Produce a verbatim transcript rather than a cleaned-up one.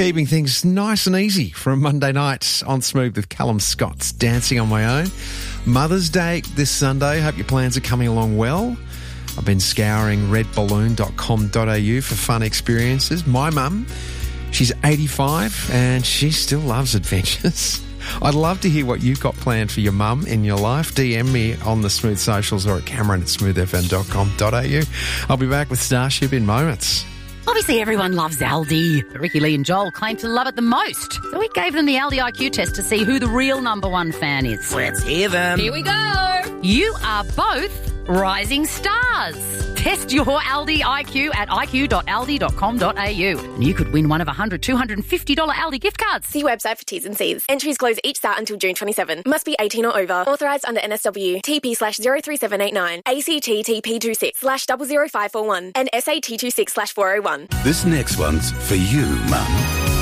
keeping things nice and easy for a Monday night on Smooth with Callum Scott's Dancing on My Own. Mother's Day this Sunday. Hope your plans are coming along well. I've been scouring red balloon dot com dot a u for fun experiences. My mum, she's eighty-five and she still loves adventures. I'd love to hear what you've got planned for your mum in your life. D M me on the Smooth socials or at Cameron at smooth f m dot com dot a u. I'll be back with Starship in moments. Obviously, everyone loves Aldi, but Ricky Lee and Joel claim to love it the most. So we gave them the Aldi I Q test to see who the real number one fan is. Let's hear them. Here we go. You are both rising stars. Test your Aldi I Q at i q dot aldi dot com dot a u. And you could win one of one hundred, two hundred fifty dollars Aldi gift cards. See website for T's and C's. Entries close each start until June twenty-seventh. Must be eighteen or over. Authorised under N S W. T P slash zero three seven eight nine. A C T T P two six slash zero zero five four one. And S A T two six slash four oh one. This next one's for you, Mum.